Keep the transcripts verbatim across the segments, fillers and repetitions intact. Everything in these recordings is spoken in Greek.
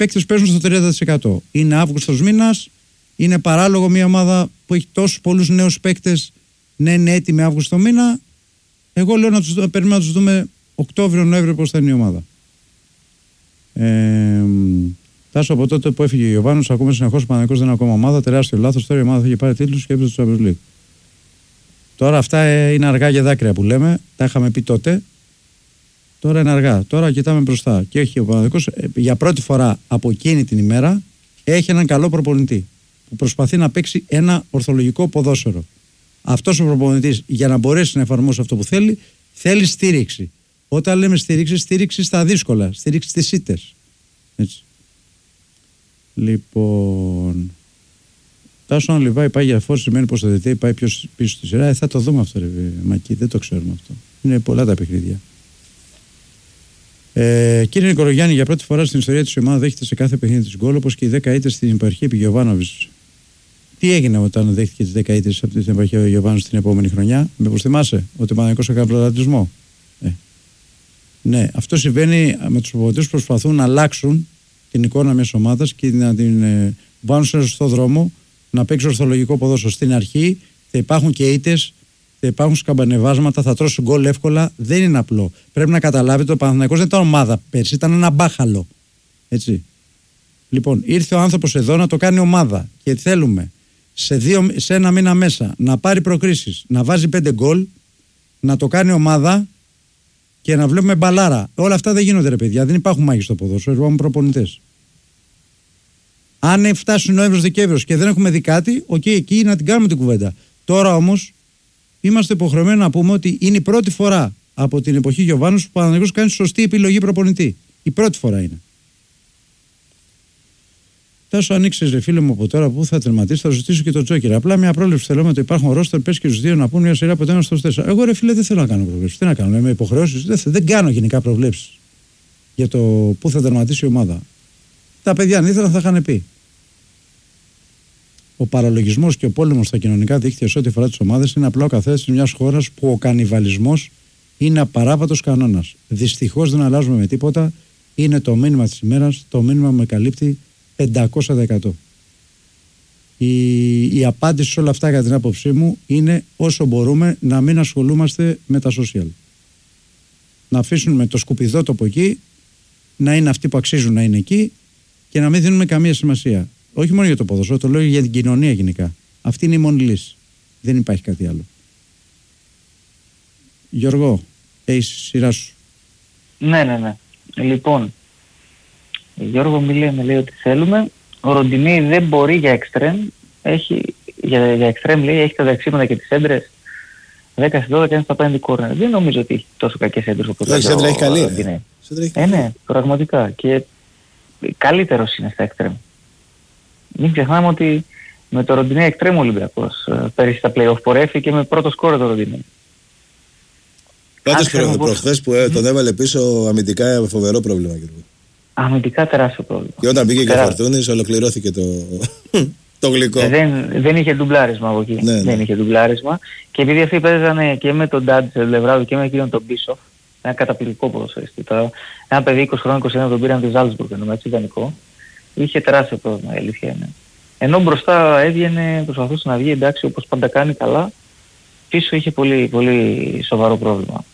παίκτες παίζουν στο τριάντα τοις εκατό. Είναι Αύγουστος μήνας, είναι παράλογο μια ομάδα που έχει τόσους πολλούς νέους παίκτες να είναι έτοιμη Αύγουστο μήνα. Εγώ λέω να τους περιμένουμε να τους δούμε Οκτώβριο-Νοέμβριο πώς θα είναι η ομάδα. Ε, Τάσο, από τότε που έφυγε ο Γιωβάνος, ακούμε συνεχώς ο Παναθηναϊκός δεν είναι ακόμα ομάδα. Τεράστιο λάθος. Τώρα η ομάδα θα έχει πάρει τίτλους και έπαιζε στο Champions League. Τώρα αυτά είναι αργά για δάκρυα που λέμε. Τα είχαμε πει τότε. Τώρα είναι αργά. Τώρα κοιτάμε μπροστά. Και έχει ο Παναθηναϊκός για πρώτη φορά από εκείνη την ημέρα έχει έναν καλό προπονητή που προσπαθεί να παίξει ένα ορθολογικό ποδόσφαιρο. Αυτός ο προπονητής για να μπορέσει να εφαρμόσει αυτό που θέλει, θέλει στήριξη. Όταν λέμε στήριξη, στήριξη στα δύσκολα, στήριξη στις ήττες. Έτσι. Λοιπόν. Τάσο, αν Λιβάη πάει για φόρ, σημαίνει πως το ΔΕΤΕ πάει πιο πίσω στη σειρά. Ε, θα το δούμε αυτό, ρε Μακή, δεν το ξέρουμε αυτό. Είναι πολλά τα παιχνίδια. Ε, κύριε Νικολογιάννη, για πρώτη φορά στην ιστορία της ομάδα δέχεται σε κάθε παιχνίδι της γκολ, όπως και οι δέκα ήττες στην υπαρχή επί Γιωβάνοβιτς. Τι έγινε όταν δέχτηκε τις δέκα ήττες από την υπαρχή ο Γιωβάνοβιτς την επόμενη χρονιά? Μήπως θυμάσαι ότι ο Παναθηναϊκός έκανε πρωταθλητισμό? Ε. Ναι, αυτό συμβαίνει με τους προπονητές που προσπαθούν να αλλάξουν την εικόνα μιας ομάδας και να την ε, βάλουν σε ένα σωστό δρόμο, να παίξει ορθολογικό ποδόσφαιρο. Στην αρχή θα υπάρχουν και ήττες, θα υπάρχουν σκαμπανεβάσματα, θα τρώσει γκολ εύκολα. Δεν είναι απλό. Πρέπει να καταλάβετε ότι ο Παναθηναϊκός δεν ήταν ομάδα πέρσι, ήταν ένα μπάχαλο. Έτσι. Λοιπόν, ήρθε ο άνθρωπος εδώ να το κάνει ομάδα και θέλουμε σε, δύο, σε ένα μήνα μέσα να πάρει προκρίσεις, να βάζει πέντε γκολ, να το κάνει ομάδα και να βλέπουμε μπαλάρα. Όλα αυτά δεν γίνονται, ρε παιδιά. Δεν υπάρχουν μάγοι στο ποδόσφαιρο. Υπάρχουν προπονητές. Αν φτάσει Νοέμβριος-Δεκέμβριος και δεν έχουμε δει κάτι, οκ, okay, εκεί να την κάνουμε την κουβέντα. Τώρα όμως είμαστε υποχρεωμένοι να πούμε ότι είναι η πρώτη φορά από την εποχή Γιωβάνους που ο Παναθηναϊκός κάνει σωστή επιλογή προπονητή. Η πρώτη φορά είναι. Τάσο, αν ήξερε, φίλε μου, από τώρα που θα τερματίσει, θα ζητήσω και τον Τζόκερ. Απλά μια πρόληψη θέλω με το υπάρχουν ρόστερ, πες και στους δύο να πούν μια σειρά από το ένα στο τέσσερα. Εγώ, ρε φίλε, δεν θέλω να κάνω προβλέψεις. Τι να κάνω, με υποχρεώσεις. Δεν, δεν κάνω γενικά προβλέψεις για το πού θα τερματίσει η ομάδα. Τα παιδιά, αν ήθελαν, θα είχαν πει. Ο παραλογισμός και ο πόλεμος στα κοινωνικά δίκτυα σε ό,τι αφορά τις ομάδες είναι απλά ο καθένας μιας χώρας που ο κανιβαλισμός είναι απαράβατος κανόνας. Δυστυχώς δεν αλλάζουμε με τίποτα. Είναι το μήνυμα της ημέρας, το μήνυμα που με καλύπτει πεντακόσια τοις εκατό. Η, η απάντηση σε όλα αυτά, κατά την άποψή μου, είναι όσο μπορούμε να μην ασχολούμαστε με τα social. Να αφήσουμε το σκουπιδότοπο εκεί, να είναι αυτοί που αξίζουν να είναι εκεί και να μην δίνουμε καμία σημασία. Όχι μόνο για το ποδοσφαίρο, το λέω για την κοινωνία γενικά. Αυτή είναι η μόνη λύση. Δεν υπάρχει κάτι άλλο. Γιώργο, έχεις σειρά σου. Ναι, ναι, ναι. Λοιπόν, Γιώργο μιλάει, με λέει ότι θέλουμε. Ο Ροντινέη δεν μπορεί για εξτρέμ. Έχει, για, για εξτρέμ λέει, έχει τα δεξίματα και τις έντρες. δέκα στις δώδεκα είναι στα πέντε κόρνερ. Δεν νομίζω ότι έχει τόσο κακές έντρες όπως λέει. Η έντρα έχει καλή. Ε, ναι, πραγματικά. Και καλύτερος είναι στα εξτρέμ. Μην ξεχνάμε ότι με το Ροντινέη εξτρέμ ο Ολυμπιακός πέρυσι στα play-off πορεύτηκε με πρώτο σκόρ το Ροντινέη. Πάντως προ, προχθές που ε, τον έβαλε πίσω αμυντικά φοβερό πρόβλημα. Κύριε. Αμυντικά τεράστιο πρόβλημα. Και όταν πήγε και ο Φορτούνης ολοκληρώθηκε το, το γλυκό. Ε, δεν, δεν είχε ντουμπλάρισμα από εκεί. Ναι, ναι. Δεν είχε ντουμπλάρισμα. Και επειδή αυτοί παίζανε και με τον Ντάντ σε πλευρά του και με εκείνον τον Μπίσοφ, ένα καταπληκτικό ποδοσφαιριστή. Ένα παιδί είκοσι χρόνων, είκοσι ένα τον πήραν τη Ζάλτσμπουργκ, ενώ έτσι ιδανικό. Είχε τεράστιο πρόβλημα, η αλήθεια είναι. Ενώ μπροστά έβγαινε, προσπαθούσε να βγει εντάξει όπως πάντα κάνει καλά, πίσω είχε πολύ, πολύ σοβαρό πρόβλημα.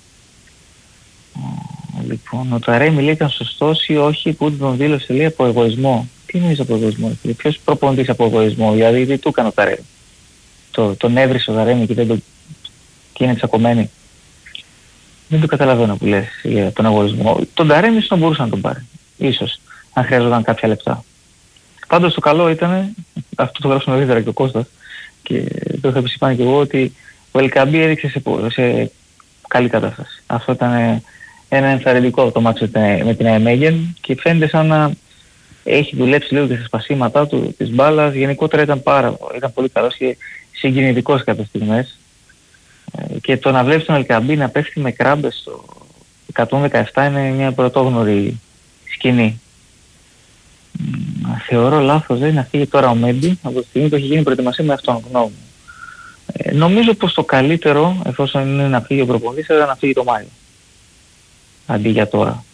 Λοιπόν, ο Ταρέμι λέει ήταν σωστός ή όχι που τον δήλωσε λέει από εγωισμό. Τι εννοείς από εγωισμό, λέει, ποιος προπονητής από εγωισμό, δηλαδή τι του έκανε ο Ταρέμι. Το, τον έβρισε ο Ταρέμι και, δεν το, και είναι τσακωμένοι. Δεν το καταλαβαίνω που λες για τον εγωισμό. Τον Ταρέμι ίσως να μπορούσε να τον πάρει, ίσως, αν χρειαζόταν κάποια λεπτά. Πάντως το καλό ήταν, αυτό το γράψω νωρίτερα και ο Κώστας και το είχα επισημάνει και εγώ, ότι ο Ελκαμπή έδειξε σε, σε καλή κατάσταση. Αυτό ήταν ένα ενθαρρυντικό το μάτσο με την ΑΕΜΕΓΕΝ και φαίνεται σαν να έχει δουλέψει λίγο και στα σπασίματά του της μπάλας. Γενικότερα ήταν, πάρα, ήταν πολύ καλός και συγκινητικός κάποιες στιγμές. Και το να βλέπεις τον Ελκαμπή να πέφτει με κράμπες στο εκατόν δεκαεπτά είναι μια πρωτόγνωρη σκηνή. Θεωρώ λάθος δεν να φύγει τώρα ο Μέντι από τη στιγμή που έχει γίνει προετοιμασία με αυτόν γνώμη. Ε, νομίζω πως το καλύτερο, εφόσον είναι να φύγει ο προπονητής, ήταν να φύγει το Μάιο. Αντί για τώρα.